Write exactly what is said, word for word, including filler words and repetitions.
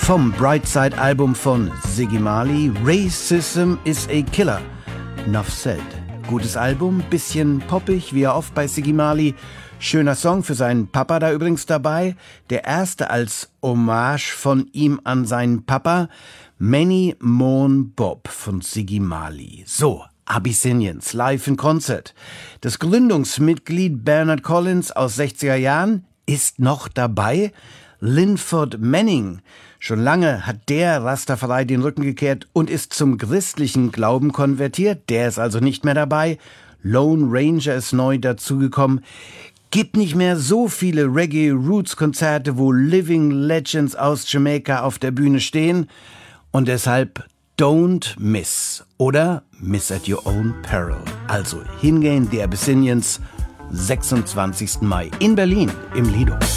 Vom Brightside-Album von Ziggy Marley, Racism is a Killer. Nuff said. Gutes Album, bisschen poppig, wie er oft bei Ziggy Marley. Schöner Song für seinen Papa da übrigens dabei. Der erste als Hommage von ihm an seinen Papa. Many Mourn Bob von Ziggy Marley. So, Abyssinians, live in Concert. Das Gründungsmitglied Bernard Collins aus sechziger Jahren ist noch dabei. Linford Manning. Schon lange hat der Rastafari den Rücken gekehrt und ist zum christlichen Glauben konvertiert. Der ist also nicht mehr dabei. Lone Ranger ist neu dazugekommen. Gibt nicht mehr so viele Reggae-Roots-Konzerte, wo Living Legends aus Jamaika auf der Bühne stehen. Und deshalb don't miss oder miss at your own peril. Also hingehen, die Abyssinians, sechsundzwanzigsten Mai in Berlin im Lido.